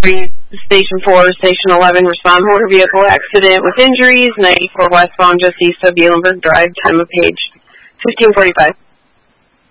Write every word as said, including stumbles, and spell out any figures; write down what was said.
Station four, Station eleven, respond motor vehicle accident with injuries, ninety-four westbound just east of Bielenberg Drive, time of page fifteen forty-five.